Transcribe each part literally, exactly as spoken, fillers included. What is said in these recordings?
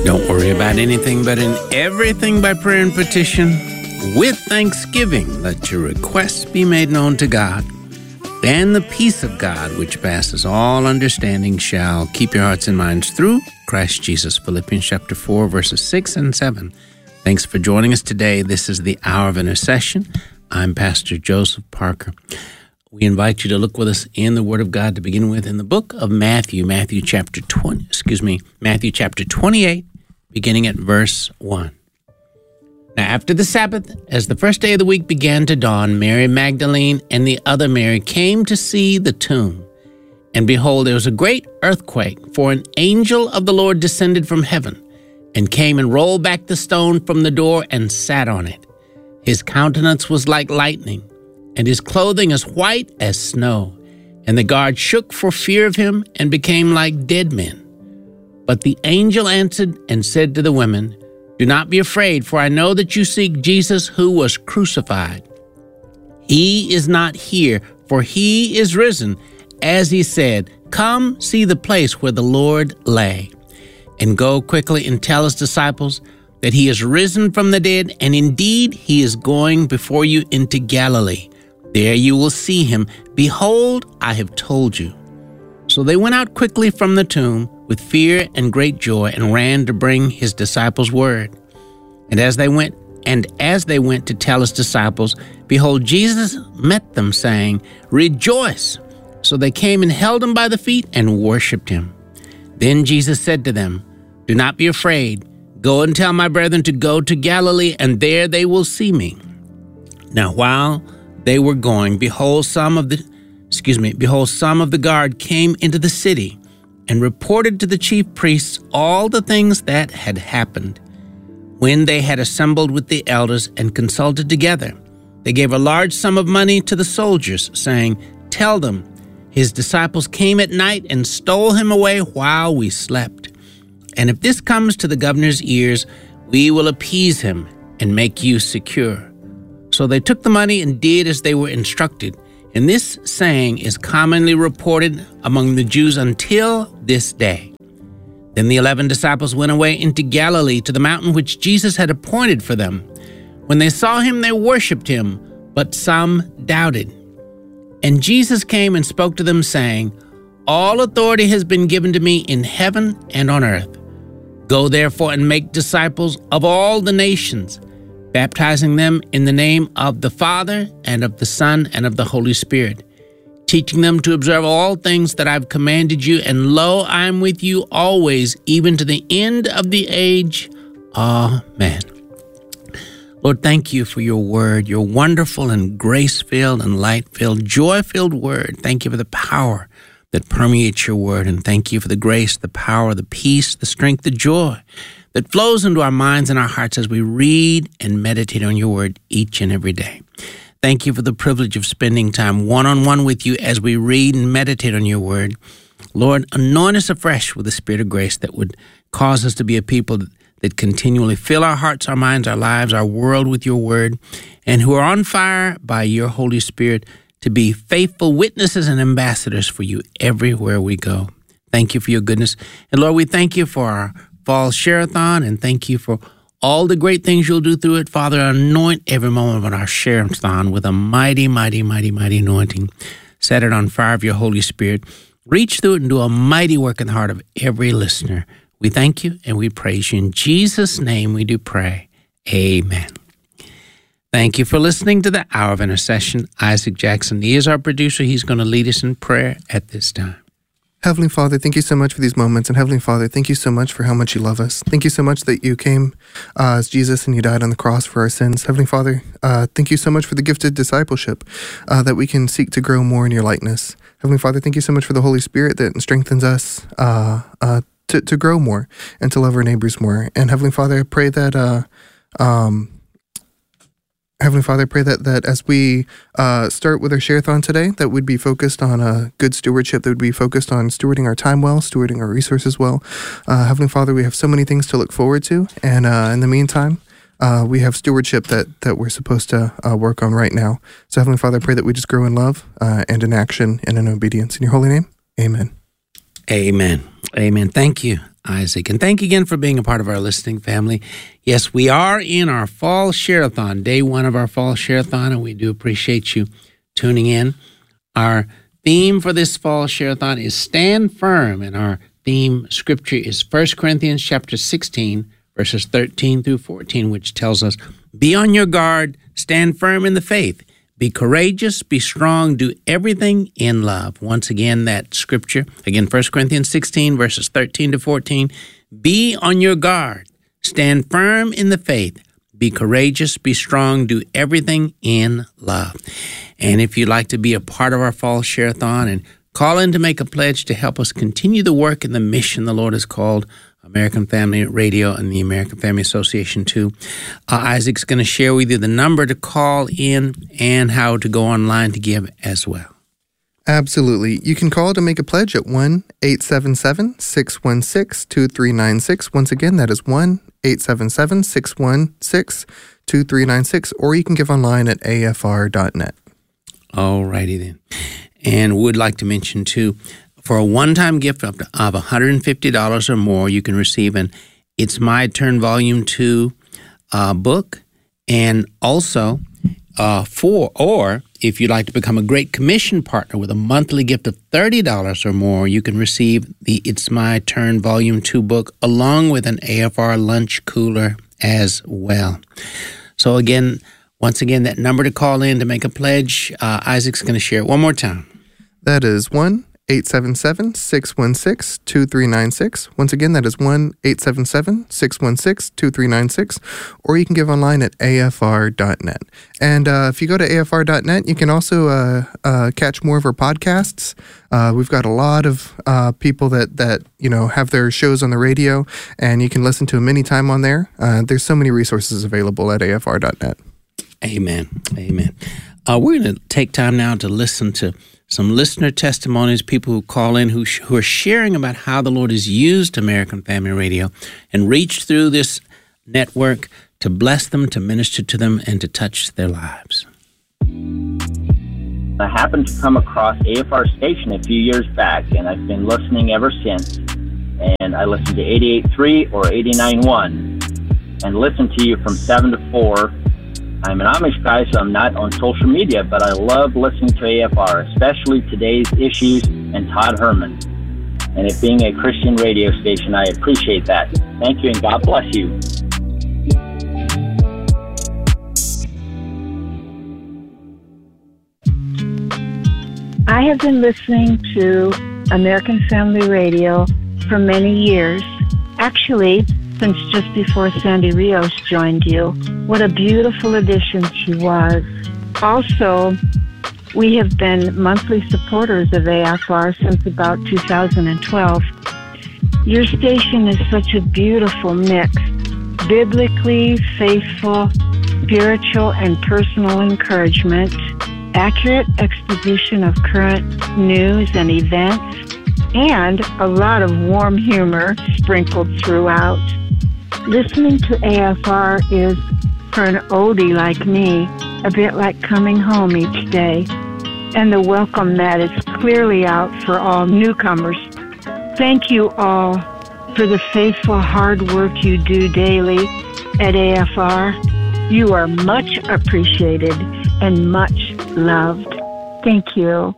Don't worry about anything, but in everything by prayer and petition, with thanksgiving, let your requests be made known to God. And the peace of God, which passes all understanding, shall keep your hearts and minds through Christ Jesus. Philippians chapter four, verses six and seven. Thanks for joining us today. This is the Hour of Intercession. I'm Pastor Joseph Parker. We invite you to look with us in the Word of God to begin with in the book of Matthew, Matthew chapter twenty, excuse me, Matthew chapter twenty-eight, beginning at verse one. Now after the Sabbath, as the first day of the week began to dawn, Mary Magdalene and the other Mary came to see the tomb. And behold, there was a great earthquake, for an angel of the Lord descended from heaven, and came and rolled back the stone from the door and sat on it. His countenance was like lightning, and his clothing as white as snow. And the guard shook for fear of him and became like dead men. But the angel answered and said to the women, "Do not be afraid, for I know that you seek Jesus who was crucified. He is not here, for he is risen, as he said. Come see the place where the Lord lay. And go quickly and tell his disciples that he is risen from the dead, and indeed he is going before you into Galilee. There you will see him. Behold, I have told you." So they went out quickly from the tomb with fear and great joy, and ran to bring his disciples word. And as they went, and as they went to tell his disciples, behold, Jesus met them, saying, "Rejoice!" So they came and held him by the feet and worshipped him. Then Jesus said to them, "Do not be afraid. Go and tell my brethren to go to Galilee, and there they will see me." Now while they were going, behold, some of the, excuse me, behold, some of the guard came into the city and reported to the chief priests all the things that had happened. When they had assembled with the elders and consulted together, they gave a large sum of money to the soldiers, saying, "Tell them, his disciples came at night and stole him away while we slept. And if this comes to the governor's ears, we will appease him and make you secure." So they took the money and did as they were instructed. And this saying is commonly reported among the Jews until this day. Then the eleven disciples went away into Galilee to the mountain which Jesus had appointed for them. When they saw him, they worshipped him, but some doubted. And Jesus came and spoke to them, saying, "All authority has been given to me in heaven and on earth. Go therefore and make disciples of all the nations, baptizing them in the name of the Father and of the Son and of the Holy Spirit, teaching them to observe all things that I've commanded you, and lo, I am with you always, even to the end of the age. Amen." Lord, thank you for your word, your wonderful and grace-filled and light-filled, joy-filled word. Thank you for the power that permeates your word, and thank you for the grace, the power, the peace, the strength, the joy that flows into our minds and our hearts as we read and meditate on your word each and every day. Thank you for the privilege of spending time one-on-one with you as we read and meditate on your word. Lord, anoint us afresh with the spirit of grace that would cause us to be a people that continually fill our hearts, our minds, our lives, our world with your word, and who are on fire by your Holy Spirit to be faithful witnesses and ambassadors for you everywhere we go. Thank you for your goodness. And Lord, we thank you for our Fall Share-a-thon, and thank you for all the great things you'll do through it. Father, anoint every moment of our Share-a-thon with a mighty, mighty, mighty, mighty anointing. Set it on fire of your Holy Spirit. Reach through it and do a mighty work in the heart of every listener. We thank you and we praise you. In Jesus' name we do pray. Amen. Thank you for listening to the Hour of Intercession. Isaac Jackson is our producer. He's going to lead us in prayer at this time. Heavenly Father, thank you so much for these moments. And Heavenly Father, thank you so much for how much you love us. Thank you so much that you came uh, as Jesus and you died on the cross for our sins. Heavenly Father, uh, thank you so much for the gift of discipleship, uh, that we can seek to grow more in your likeness. Heavenly Father, thank you so much for the Holy Spirit that strengthens us uh, uh, to, to grow more and to love our neighbors more. And Heavenly Father, I pray that... Uh, um, Heavenly Father, I pray that, that as we uh, start with our Share-a-thon today, that we'd be focused on a good stewardship, that would be focused on stewarding our time well, stewarding our resources well. Uh, Heavenly Father, we have so many things to look forward to, and uh, in the meantime, uh, we have stewardship that, that we're supposed to uh, work on right now. So Heavenly Father, I pray that we just grow in love uh, and in action and in obedience. In your holy name, amen. Amen. Amen. Thank you, Isaac. And thank you again for being a part of our listening family. Yes, we are in our Fall Share-a-thon, day one of our Fall Share-a-thon, and we do appreciate you tuning in. Our theme for this Fall Share-a-thon is Stand Firm, and our theme scripture is First Corinthians chapter sixteen, verses thirteen through fourteen, which tells us, be on your guard, stand firm in the faith, be courageous, be strong, do everything in love. Once again, that scripture, again, First Corinthians sixteen, verses thirteen to fourteen, be on your guard, stand firm in the faith, be courageous, be strong, do everything in love. And if you'd like to be a part of our Fall Share-a-thon and call in to make a pledge to help us continue the work and the mission the Lord has called American Family Radio and the American Family Association to, uh, Isaac's going to share with you the number to call in and how to go online to give as well. Absolutely. You can call to make a pledge at one eight seven seven, six one six, two three nine six. Once again, that is one eight seven seven, six one six, two three nine six, or you can give online at A F R dot net. All righty then. And would like to mention, too, for a one-time gift of, of one hundred fifty dollars or more, you can receive an It's My Turn Volume two uh, book, and also uh, for, or if you'd like to become a Great Commission partner with a monthly gift of thirty dollars or more, you can receive the It's My Turn Volume two book along with an A F R lunch cooler as well. So again, once again, that number to call in to make a pledge, uh, Isaac's going to share it one more time. That is one eight seven seven, six one six, two three nine six. Once again, that is one eight seven seven, six one six, two three nine six, or you can give online at A F R dot net. And uh, if you go to A F R dot net, you can also uh, uh, catch more of our podcasts. Uh, we've got a lot of uh, people that, that you know have their shows on the radio, and you can listen to them anytime on there. Uh, there's so many resources available at A F R dot net. Amen. Amen. Uh, we're going to take time now to listen to some listener testimonies, people who call in who, sh- who are sharing about how the Lord has used American Family Radio and reached through this network to bless them, to minister to them, and to touch their lives. I happened to come across A F R station a few years back, and I've been listening ever since. And I listen to eighty-eight point three or eighty-nine point one and listen to you from seven to four. I'm an Amish guy, so I'm not on social media, but I love listening to A F R, especially Today's Issues and Todd Herman. And it being a Christian radio station, I appreciate that. Thank you, and God bless you. I have been listening to American Family Radio for many years. Actually, since just before Sandy Rios joined you. What a beautiful addition she was. Also, we have been monthly supporters of A F R since about two thousand twelve. Your station is such a beautiful mix. Biblically faithful, spiritual and personal encouragement, accurate exposition of current news and events, and a lot of warm humor sprinkled throughout. Listening to A F R is, for an oldie like me, a bit like coming home each day, and the welcome that is clearly out for all newcomers. Thank you all for the faithful hard work you do daily at A F R. You are much appreciated and much loved. Thank you.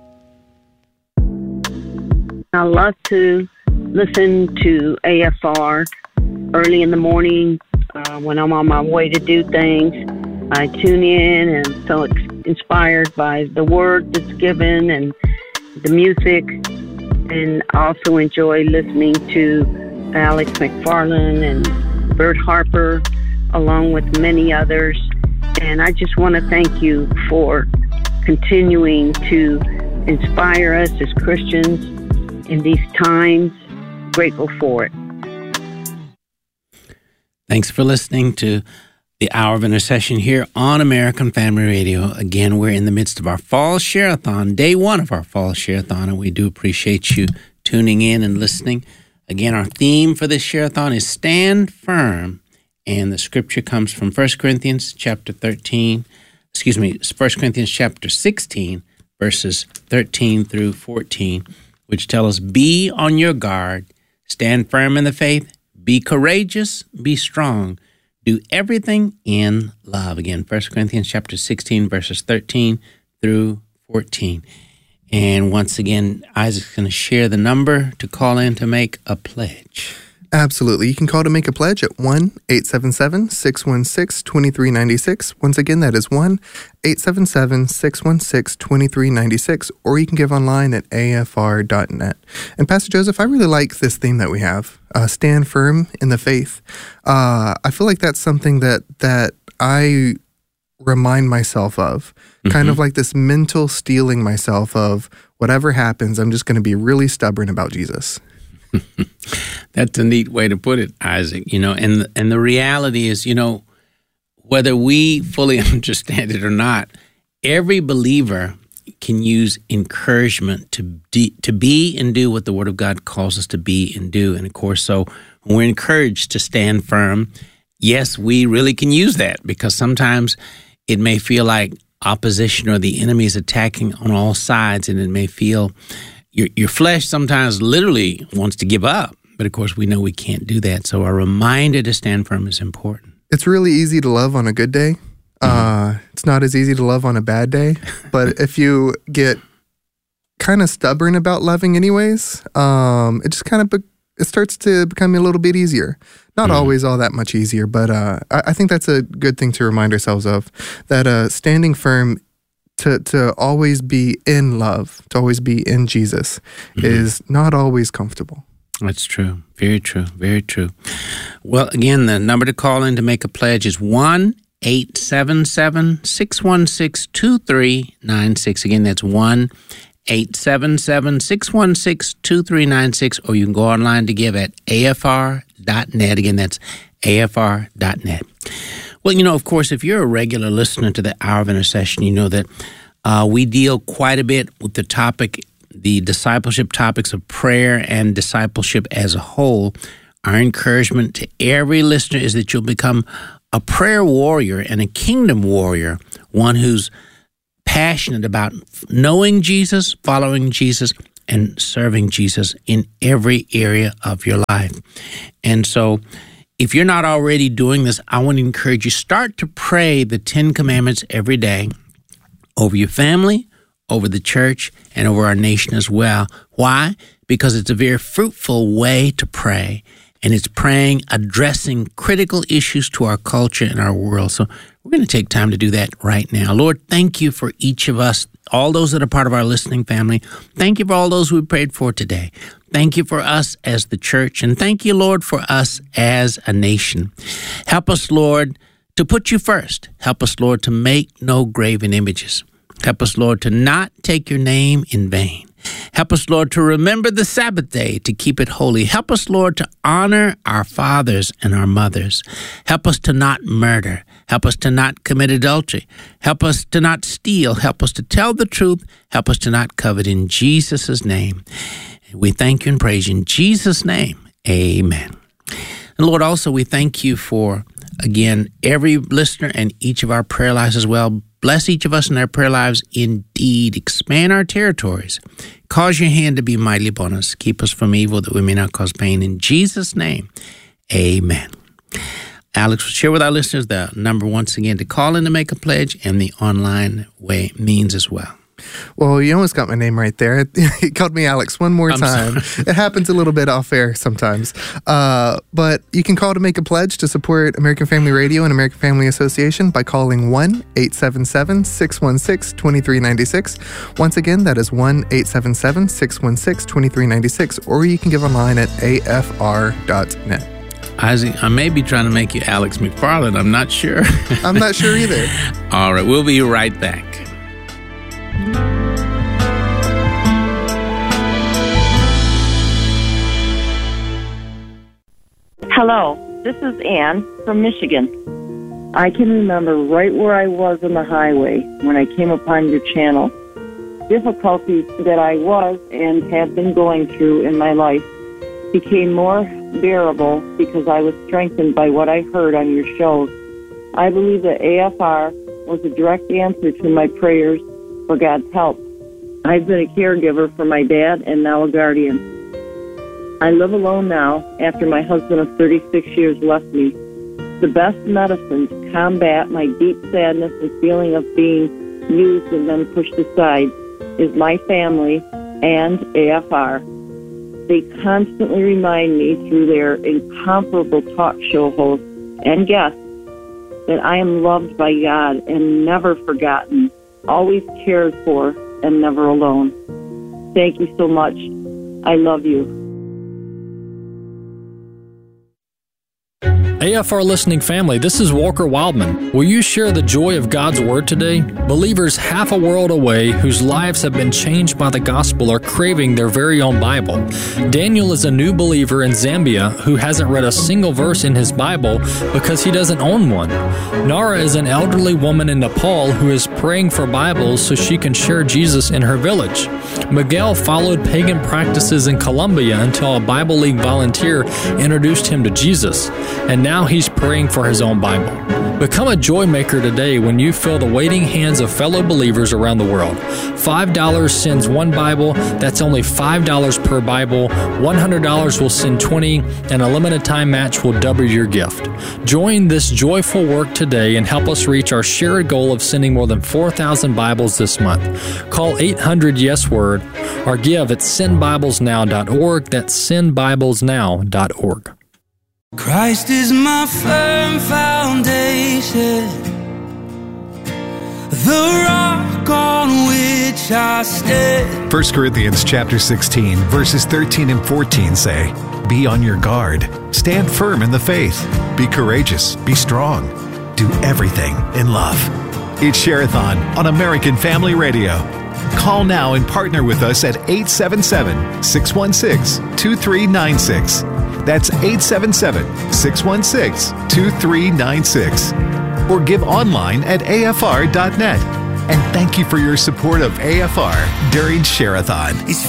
I love to listen to A F R early in the morning uh, when I'm on my way to do things. I tune in and I'm so ex- inspired by the word that's given and the music, and also enjoy listening to Alex McFarland and Bert Harper along with many others. And I just want to thank you for continuing to inspire us as Christians in these times. Grateful for it. Thanks for listening to the Hour of Intercession here on American Family Radio. Again, we're in the midst of our Fall Share-a-thon, day one of our Fall Share-a-thon, and we do appreciate you tuning in and listening. Again, our theme for this Share-a-thon is Stand Firm, and the scripture comes from First Corinthians chapter thirteen, excuse me, First Corinthians chapter sixteen, verses thirteen through fourteen, which tell us, be on your guard, Stand firm in the faith. Be courageous. Be strong. Do everything in love. Again, First Corinthians chapter sixteen, verses thirteen through fourteen. And once again, Isaac's going to share the number to call in to make a pledge. Absolutely. You can call to make a pledge at one eight seven seven, six one six, two three nine six. Once again, that is one eight seven seven, six one six, two three nine six, or you can give online at A F R dot net. And Pastor Joseph, I really like this theme that we have, uh, stand firm in the faith. Uh, I feel like that's something that, that I remind myself of, mm-hmm. kind of like this mental steeling myself of whatever happens, I'm just going to be really stubborn about Jesus. That's a neat way to put it, Isaac. You know, and the, and the reality is, you know, whether we fully understand it or not, every believer can use encouragement to de- to be and do what the Word of God calls us to be and do. And of course, so when we're encouraged to stand firm, yes, we really can use that, because sometimes it may feel like opposition or the enemy is attacking on all sides, and it may feel Your your flesh sometimes literally wants to give up, but of course we know we can't do that. So a reminder to stand firm is important. It's really easy to love on a good day. Mm-hmm. Uh, it's not as easy to love on a bad day. But if you get kind of stubborn about loving anyways, um, it just kind of be- it starts to become a little bit easier. Not mm-hmm. always all that much easier, but uh, I, I think that's a good thing to remind ourselves of, that uh, standing firm, To, to always be in love, to always be in Jesus, mm-hmm. is not always comfortable. That's true. Very true. Very true. Well, again, the number to call in to make a pledge is one eight seven seven, six one six, two three nine six. Again, that's one eight seven seven, six one six, two three nine six, or you can go online to give at A F R dot net. Again, that's A F R dot net. Well, you know, of course, if you're a regular listener to the Hour of Intercession, you know that uh, we deal quite a bit with the topic, the discipleship topics of prayer and discipleship as a whole. Our encouragement to every listener is that you'll become a prayer warrior and a kingdom warrior, one who's passionate about knowing Jesus, following Jesus, and serving Jesus in every area of your life. And so, if you're not already doing this, I want to encourage you, start to pray the Ten Commandments every day over your family, over the church, and over our nation as well. Why? Because it's a very fruitful way to pray, and it's praying, addressing critical issues to our culture and our world. So we're going to take time to do that right now. Lord, thank you for each of us, all those that are part of our listening family. Thank you for all those we prayed for today. Thank you for us as the church, and thank you, Lord, for us as a nation. Help us, Lord, to put you first. Help us, Lord, to make no graven images. Help us, Lord, to not take your name in vain. Help us, Lord, to remember the Sabbath day, to keep it holy. Help us, Lord, to honor our fathers and our mothers. Help us to not murder. Help us to not commit adultery. Help us to not steal. Help us to tell the truth. Help us to not covet, in Jesus' name. We thank you and praise you in Jesus' name. Amen. And Lord, also we thank you for, again, every listener and each of our prayer lives as well. Bless each of us in our prayer lives indeed. Expand our territories. Cause your hand to be mighty upon us. Keep us from evil that we may not cause pain. In Jesus' name, amen. Alex will share with our listeners the number once again to call in to make a pledge, and the online way means as well. Well, you almost got my name right there. He called me Alex one more I'm time. sorry. It happens a little bit off air sometimes. Uh, but you can call to make a pledge to support American Family Radio and American Family Association by calling one eight seven seven, six one six, two three nine six. Once again, that is one eight seven seven, six one six, two three nine six, or you can give online at A F R dot net. Isaac, I may be trying to make you Alex McFarland. I'm not sure. I'm not sure either. All right, we'll be right back. Hello, this is Ann from Michigan. I can remember right where I was on the highway when I came upon your channel. Difficulties that I was and have been going through in my life became more bearable because I was strengthened by what I heard on your shows. I believe that A F R was a direct answer to my prayers for God's help. I've been a caregiver for my dad and now a guardian. I live alone now after my husband of thirty-six years left me. The best medicine to combat my deep sadness and feeling of being used and then pushed aside is my family and A F R. They constantly remind me through their incomparable talk show hosts and guests that I am loved by God and never forgotten, always cared for, and never alone. Thank you so much. I love you. A F R listening family, this is Walker Wildman. Will you share the joy of God's Word today? Believers half a world away whose lives have been changed by the gospel are craving their very own Bible. Daniel is a new believer in Zambia who hasn't read a single verse in his Bible because he doesn't own one. Nara is an elderly woman in Nepal who is praying for Bibles so she can share Jesus in her village. Miguel followed pagan practices in Colombia until a Bible League volunteer introduced him to Jesus, and now he's praying for his own Bible. Become a joy maker today when you feel the waiting hands of fellow believers around the world. five dollars sends one Bible. That's only five dollars per Bible. one hundred dollars will send twenty, and a limited time match will double your gift. Join this joyful work today and help us reach our shared goal of sending more than four thousand Bibles this month. Call eight hundred yes word or give at send bibles now dot org. That's send bibles now dot org. Christ is my firm foundation, the rock on which I stand. First Corinthians chapter sixteen, verses thirteen and fourteen say, "Be on your guard, stand firm in the faith, be courageous, be strong, do everything in love." It's Share-a-thon on American Family Radio. Call now and partner with us at eight seven seven, six one six, two three nine six. That's eight seven seven, six one six, two three nine six. Or give online at A F R dot net. And thank you for your support of A F R during Share-a-thon.